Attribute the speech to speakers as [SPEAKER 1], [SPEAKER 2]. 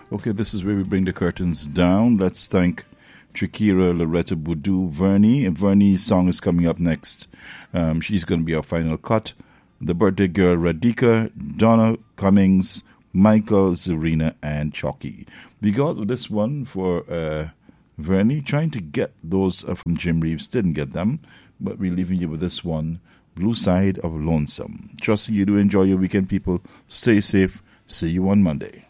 [SPEAKER 1] Okay, this is where we bring the curtains down. Let's thank Trikira, Loretta Boudou, Vernie. And Vernie's song is coming up next. She's going to be our final cut. The birthday girl, Radhika, Donna Cummings, Michael, Zarina, and Chalky. We got this one for Vernie, trying to get those from Jim Reeves. Didn't get them, but we're leaving you with this one, Blue Side of Lonesome. Trusting you do enjoy your weekend, people. Stay safe. See you on Monday.